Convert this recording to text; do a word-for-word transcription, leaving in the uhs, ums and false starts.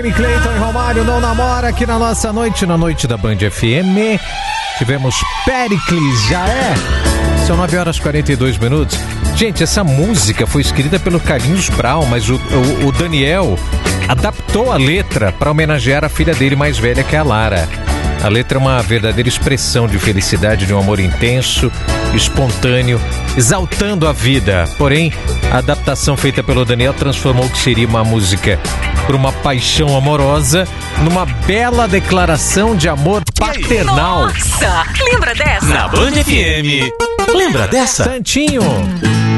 Cleiton e Romário não namora aqui na nossa noite, na noite da Band F M. Tivemos Péricles, já é? São nove horas e quarenta e dois minutos. Gente, essa música foi escrita pelo Carlinhos Brown, mas o, o, o Daniel adaptou a letra para homenagear a filha dele mais velha, que é a Lara. A letra é uma verdadeira expressão de felicidade, de um amor intenso, espontâneo, exaltando a vida. Porém, a adaptação feita pelo Daniel transformou o que seria uma música por uma paixão amorosa numa bela declaração de amor paternal. Nossa, lembra dessa? Na Band F M, lembra dessa? Santinho.